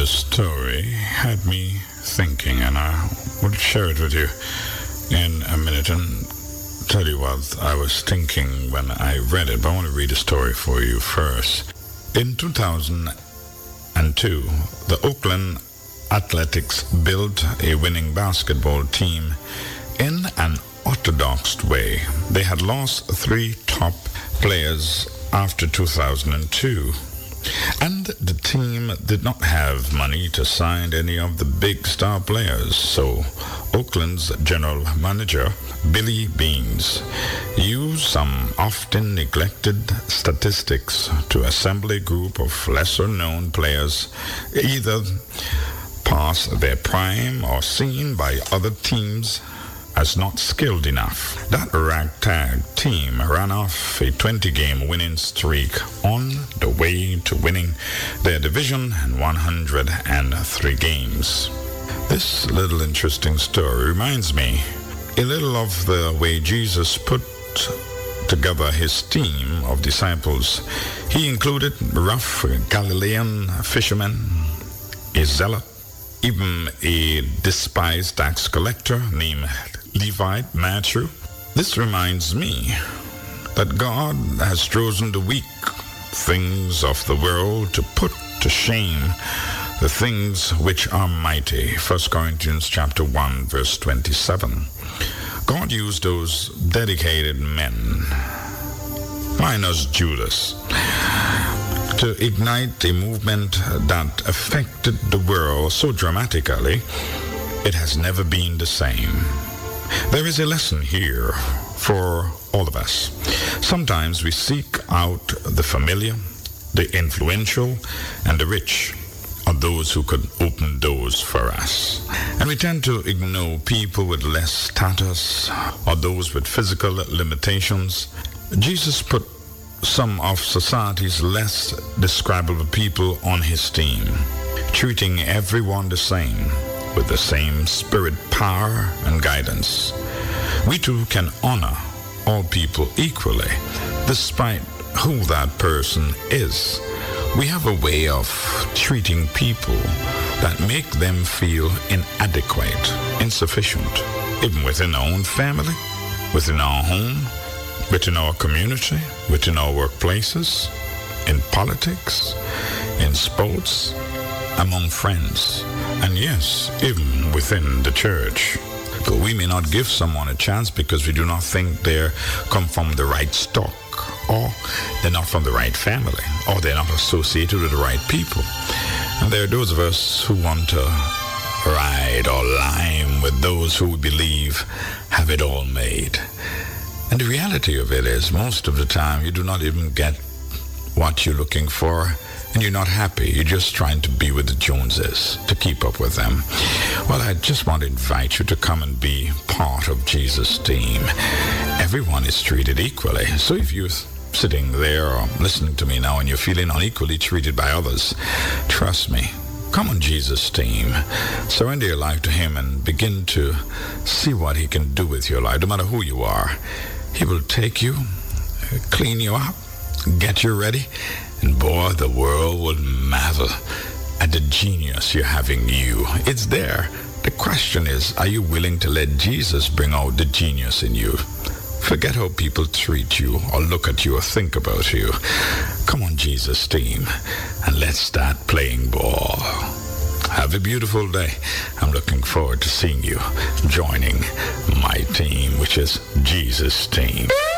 This story had me thinking, and I will share it with you in a minute and tell you what I was thinking when I read it. But I want to read a story for you first. In 2002, the Oakland Athletics built a winning basketball team in an orthodox way. They had lost 3 top players after 2002. And the team did not have money to sign any of the big star players, so Oakland's general manager, Billy Beanes, used some often neglected statistics to assemble a group of lesser-known players, either past their prime or seen by other teams as not skilled enough. That ragtag team ran off a 20-game winning streak on the way to winning their division in 103 games. This little interesting story reminds me a little of the way Jesus put together his team of disciples. He included rough Galilean fishermen, a zealot, even a despised tax collector named Levite Matthew. This reminds me that God has chosen the weak things of the world to put to shame the things which are mighty. 1 Corinthians chapter 1, verse 27. God used those dedicated men, minus Judas, to ignite a movement that affected the world so dramatically it has never been the same. There is a lesson here for all of us. Sometimes we seek out the familiar, the influential, and the rich, or those who could open doors for us. And we tend to ignore people with less status or those with physical limitations. Jesus put some of society's less describable people on his team, treating everyone the same, with the same spirit, power, and guidance. We too can honor all people equally, despite who that person is. We have a way of treating people that make them feel inadequate, insufficient, even within our own family, within our home, within our community, within our workplaces, in politics, in sports, among friends, and yes, even within the church. But we may not give someone a chance because we do not think they come from the right stock, or they're not from the right family, or they're not associated with the right people. And there are those of us who want to ride or line with those who we believe have it all made. And the reality of it is, most of the time, you do not even get what you're looking for, and you're not happy. You're just trying to be with the Joneses, to keep up with them. Well, I just want to invite you to come and be part of Jesus' team. Everyone is treated equally. So if you're sitting there or listening to me now and you're feeling unequally treated by others, trust me, come on Jesus' team. Surrender your life to him and begin to see what he can do with your life. No matter who you are, he will take you, clean you up, get you ready, and boy, the world will marvel at the genius you have in you. It's there. The question is, are you willing to let Jesus bring out the genius in you? Forget how people treat you or look at you or think about you. Come on, Jesus team, and let's start playing ball. Have a beautiful day. I'm looking forward to seeing you joining my team, which is Jesus' team.